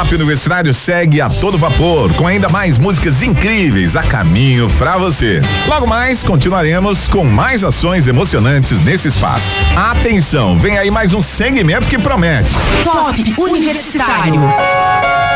Top Universitário segue a todo vapor, com ainda mais músicas incríveis a caminho pra você. Logo mais, continuaremos com mais ações emocionantes nesse espaço. Atenção, vem aí mais um segmento que promete. Top Universitário.